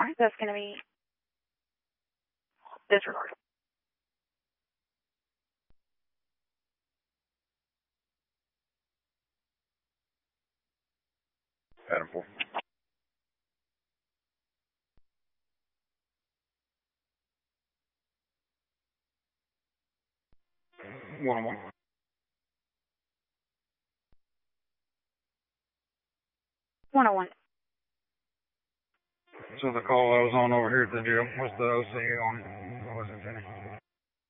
That's going to be disregard. Adam 4. One. 101. So the call I was on over here at the jail was the OC on, what was it, Jenny?